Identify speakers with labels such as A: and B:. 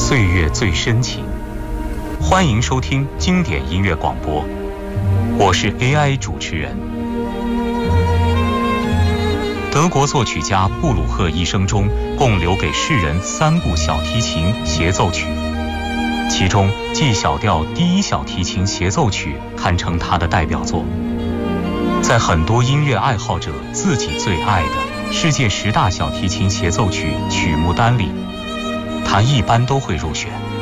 A: 岁月最深情。欢迎收听经典音乐广播，我是 AI 主持人。德国作曲家布鲁赫一生中共留给世人3部小提琴协奏曲，其中 G 小调第1小提琴协奏曲堪称他的代表作。在很多音乐爱好者自己最爱的世界10大小提琴协奏曲曲目单里，它一般都会入选。